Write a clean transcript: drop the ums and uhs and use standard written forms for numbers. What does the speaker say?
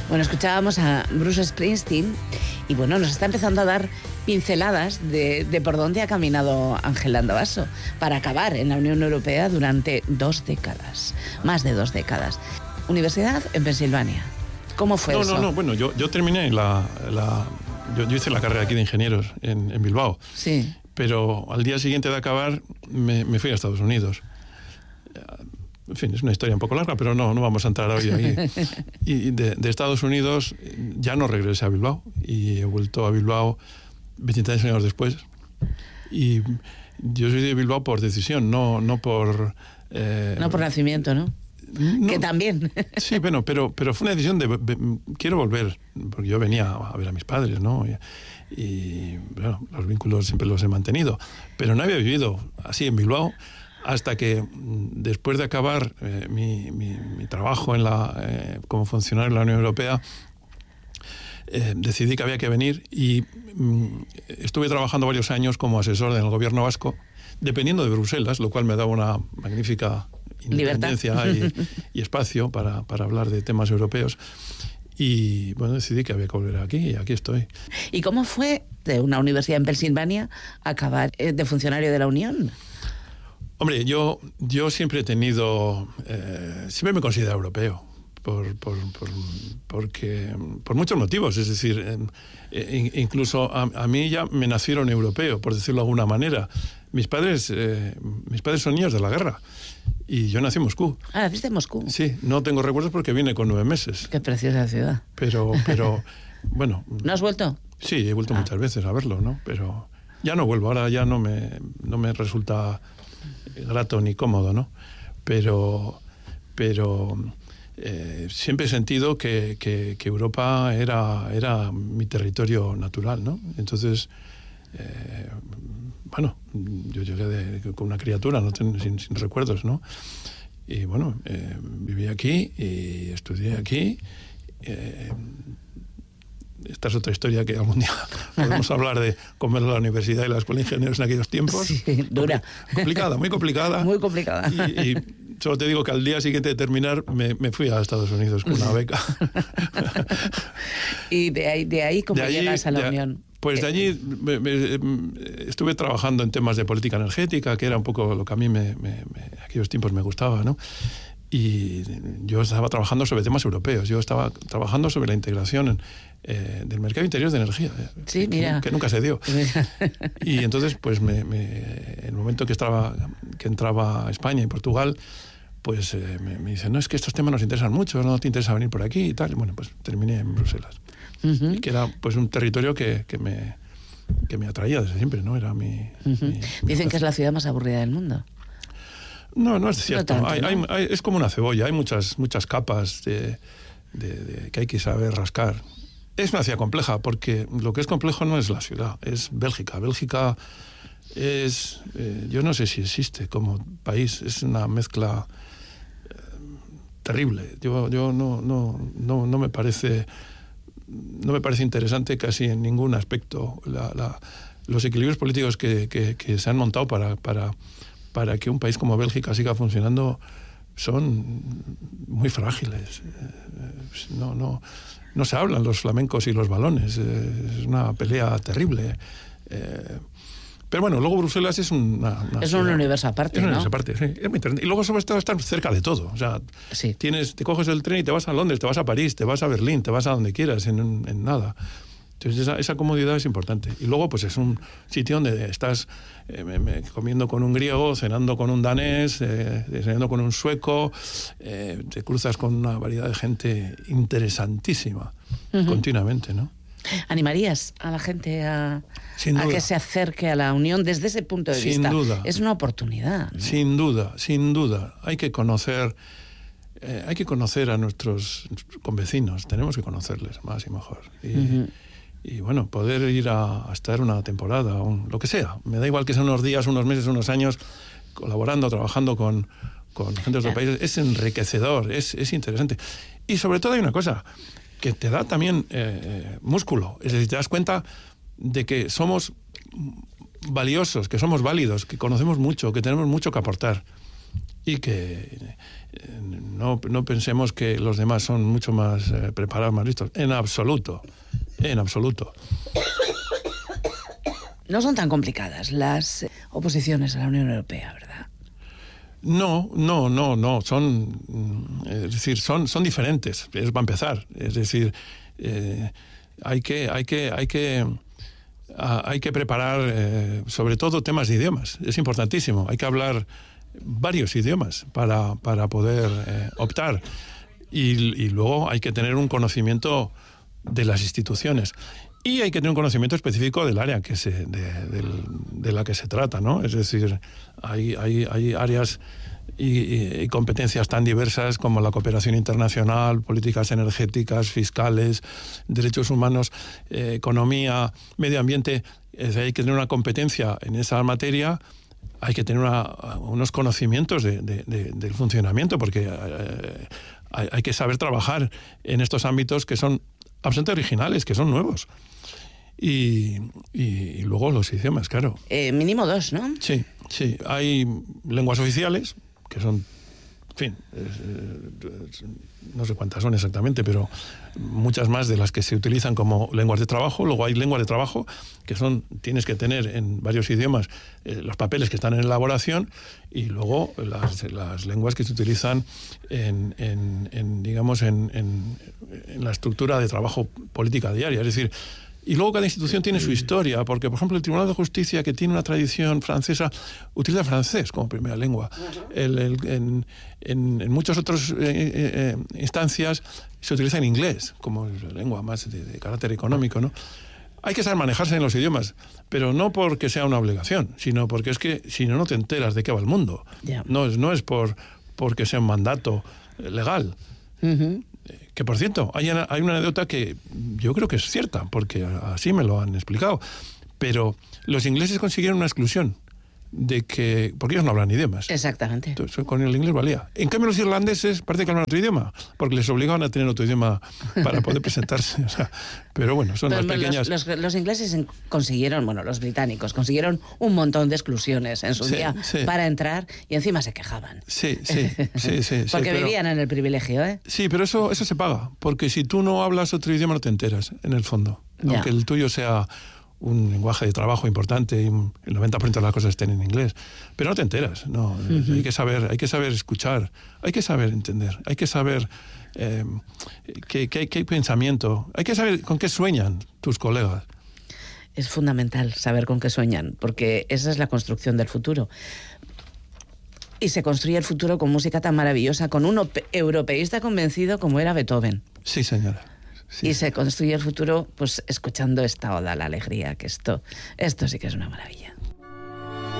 Bueno, escuchábamos a Bruce Springsteen y bueno, nos está empezando a dar pinceladas de por dónde ha caminado Ángel Andabaso para acabar en la Unión Europea durante 2 décadas, más de 2 décadas. Universidad en Pensilvania. ¿Cómo fue eso? No, bueno, yo terminé yo hice la carrera aquí de ingenieros en Bilbao. Sí. Pero al día siguiente de acabar me fui a Estados Unidos. En fin, es una historia un poco larga, pero no vamos a entrar hoy ahí. Y de Estados Unidos ya no regresé a Bilbao y he vuelto a Bilbao 23 años después. Y yo soy de Bilbao por decisión, no por... no por nacimiento, ¿no? No, que también. Sí, bueno, pero fue una decisión de quiero volver, porque yo venía a ver a mis padres, ¿no? Y bueno, los vínculos siempre los he mantenido, pero no había vivido así en Bilbao hasta que después de acabar mi trabajo como funcionario en la Unión Europea, decidí que había que venir y estuve trabajando varios años como asesor en el gobierno vasco, dependiendo de Bruselas, lo cual me daba una magnífica independencia y espacio para hablar de temas europeos. Y bueno, decidí que había que volver aquí y aquí estoy. ¿Y cómo fue de una universidad en Pensilvania acabar de funcionario de la Unión? Hombre, yo siempre he tenido... siempre me considero europeo. Porque por muchos motivos, es decir, incluso a mí ya me nacieron europeo, por decirlo de alguna manera. Mis padres son niños de la guerra y yo nací en Moscú. Ah, naciste en Moscú. Sí, no tengo recuerdos porque vine con 9 meses. Qué preciosa ciudad. Pero bueno. ¿No has vuelto? Sí, he vuelto muchas veces a verlo, ¿no? Pero ya no vuelvo, ahora ya no me resulta grato ni cómodo, ¿no? Pero siempre he sentido que Europa era mi territorio natural, ¿no? Entonces, bueno, yo llegué con una criatura sin recuerdos, ¿no? Y bueno, viví aquí y estudié aquí. Esta es otra historia que algún día podemos hablar de cómo era la universidad y la escuela de ingenieros en aquellos tiempos. Sí, dura. Complicada, muy complicada. Muy complicada. Y solo te digo que al día siguiente de terminar me fui a Estados Unidos con una beca. ¿Y de ahí cómo llegas a la Unión? Pues de allí estuve trabajando en temas de política energética, que era un poco lo que a mí aquellos tiempos me gustaba, ¿no? Y yo estaba trabajando sobre temas europeos. Yo estaba trabajando sobre la integración del mercado interior de energía, sí, mira. Que nunca se dio. Y entonces, pues en el momento que entraba a España y Portugal, pues me dicen, no, es que estos temas nos interesan mucho, no te interesa venir por aquí y tal. Y bueno, pues terminé en Bruselas. Uh-huh. Y que era pues un territorio que me atraía desde siempre, ¿no? Era Dicen que es la ciudad más aburrida del mundo. No es cierto. No tanto, ¿no? Es como una cebolla, hay muchas capas que hay que saber rascar. Es una ciudad compleja, porque lo que es complejo no es la ciudad, es Bélgica. Bélgica es... yo no sé si existe como país, es una mezcla terrible. Yo no me parece interesante casi en ningún aspecto. Los equilibrios políticos que se han montado para que un país como Bélgica siga funcionando son muy frágiles. No se hablan los flamencos y los balones. Es una pelea terrible. Pero bueno, luego Bruselas es es un universo aparte, ¿no? Es un universo aparte, sí. Es muy interesante. Y luego sobre todo estar cerca de todo. O sea, sí. Te coges el tren y te vas a Londres, te vas a París, te vas a Berlín, te vas a donde quieras, en nada. Entonces esa comodidad es importante. Y luego pues es un sitio donde estás comiendo con un griego, cenando con un danés, cenando con un sueco, te cruzas con una variedad de gente interesantísima, continuamente, ¿no? ¿Animarías a la gente a que se acerque a la Unión desde ese punto de vista? Sin duda. Es una oportunidad, ¿no? Sin duda. Hay que conocer a nuestros convecinos, tenemos que conocerles más y mejor. Y bueno, poder ir a estar una temporada, lo que sea. Me da igual que sean unos días, unos meses, unos años, colaborando, trabajando con gente de otros países. Es enriquecedor, es interesante. Y sobre todo hay una cosa, que te da también músculo. Es decir, te das cuenta de que somos valiosos, que somos válidos, que conocemos mucho, que tenemos mucho que aportar. y que no pensemos que los demás son mucho más preparados, más listos. En absoluto, en absoluto. No son tan complicadas las oposiciones a la Unión Europea, ¿verdad? No. Es decir, son diferentes. Es para empezar. Es decir, hay que preparar, sobre todo, temas de idiomas. Es importantísimo. Hay que hablar varios idiomas para poder optar. Y luego hay que tener un conocimiento de las instituciones. Y hay que tener un conocimiento específico del área de la que se trata, ¿no? Es decir, hay áreas y competencias tan diversas como la cooperación internacional, políticas energéticas, fiscales, derechos humanos, economía, medio ambiente. Hay que tener una competencia en esa materia, hay que tener unos conocimientos del funcionamiento, porque hay que saber trabajar en estos ámbitos que son absolutamente originales, que son nuevos. Y luego los idiomas, claro. Mínimo 2, ¿no? Sí. Hay lenguas oficiales, que son, en fin, no sé cuántas son exactamente, pero muchas más de las que se utilizan como lenguas de trabajo. Luego hay lenguas de trabajo que tienes que tener en varios idiomas los papeles que están en elaboración, y luego las lenguas que se utilizan en la estructura de trabajo política diaria. Es decir, y luego cada institución tiene su historia, porque, por ejemplo, el Tribunal de Justicia, que tiene una tradición francesa, utiliza francés como primera lengua. En muchas otras instancias se utiliza en inglés como lengua más de carácter económico, ¿no? Hay que saber manejarse en los idiomas, pero no porque sea una obligación, sino porque es que si no te enteras de qué va el mundo. Yeah. No es porque sea un mandato legal. Uh-huh. Que, por cierto, hay una anécdota que yo creo que es cierta, porque así me lo han explicado, pero los ingleses consiguieron una exclusión porque ellos no hablan idiomas. Exactamente. Entonces, con el inglés valía. En cambio, los irlandeses parece que hablan otro idioma, porque les obligaban a tener otro idioma para poder presentarse. O sea, pero bueno, son las pequeñas... Los ingleses consiguieron, los británicos consiguieron un montón de exclusiones en su día para entrar, y encima se quejaban. Sí. Porque vivían en el privilegio, ¿eh? Sí, pero eso se paga, porque si tú no hablas otro idioma no te enteras, en el fondo. Ya. Aunque el tuyo sea un lenguaje de trabajo importante y el 90% de las cosas estén en inglés, pero no te enteras, ¿no? Uh-huh. Hay que saber escuchar, hay que saber entender, hay que saber qué pensamiento, hay que saber con qué sueñan tus colegas. Es fundamental saber con qué sueñan, porque esa es la construcción del futuro. Y se construye el futuro con música tan maravillosa, con un europeísta convencido como era Beethoven. Sí, señora. Sí. Y se construye el futuro pues escuchando esta oda a la alegría, que esto sí que es una maravilla.